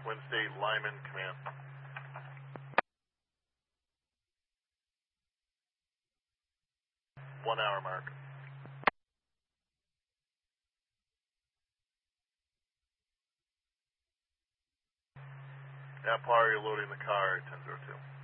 Twin State Lyman Command. One hour mark. At par, you're loading the car at 10:02.